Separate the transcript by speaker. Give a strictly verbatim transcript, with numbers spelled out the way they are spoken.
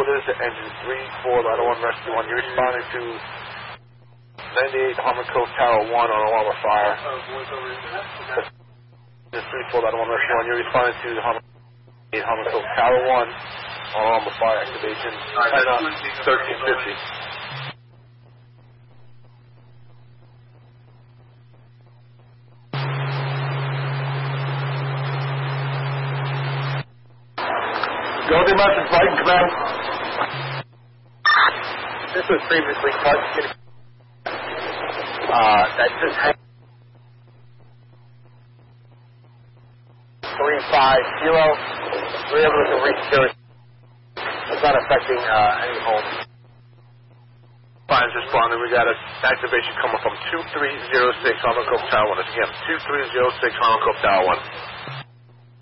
Speaker 1: this is engine three four, Ladder one, Rescue one. You're responding to ninety-eight Harmon Cove Tower one on alarm of fire. Engine three four, Ladder one, Rescue one. You're responding to Harmon eight Harmon Cove Tower one on alarm of fire. Activation thirteen fifty. Golden Mountain Flight Command. This was previously cut. Uh, that just had three five kilo. We were able to reach there. It's not affecting uh, any homes. Fine's responding. We got an activation coming from two three zero six Harmon Cove Tower one. Again, two three zero six Harmon Cove Tower one.